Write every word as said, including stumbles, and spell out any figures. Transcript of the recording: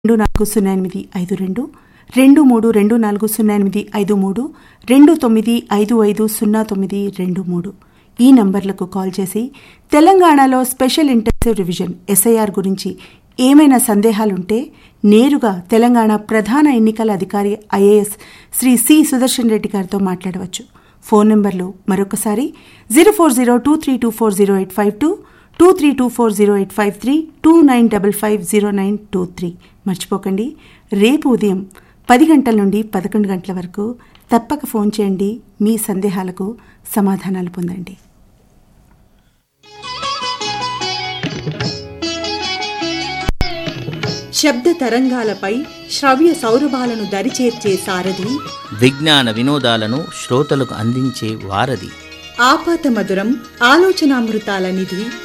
రెండు నాలుగు సున్నా ఎనిమిది ఐదు రెండు రెండు మూడు రెండు నాలుగు సున్నా ఎనిమిది ఐదు మూడు రెండు తొమ్మిది ఐదు ఐదు సున్నా తొమ్మిది రెండు మూడు ఈ నంబర్లకు కాల్ చేసి తెలంగాణలో స్పెషల్ ఇంటెన్సివ్ రివిజన్ ఎస్ఐఆర్ గురించి ఏమైనా సందేహాలుంటే నేరుగా తెలంగాణ ప్రధాన ఎన్నికల అధికారి ఐఏఎస్ శ్రీ సి సుదర్శన్ రెడ్డి గారితో మాట్లాడవచ్చు. ఫోన్ నంబర్లు మరొకసారి zero four zero two three two four zero eight five two two three two four zero eight five three two nine double five zero nine two three. మర్చిపోకండి, రేపు ఉదయం పది గంటల నుండి పదకొండు గంటల వరకు తప్పక ఫోన్ చేయండి. మీ సందేహాలకు సమాధానాలు పొందండి. శబ్ద తరంగాలపై శ్రవ్య సౌరభాలను దరిచేర్చే సారథి, విజ్ఞాన వినోదాలను శ్రోతలకు అందించే వారధి, ఆపాత మధురం ఆలోచనామృతాల నిధి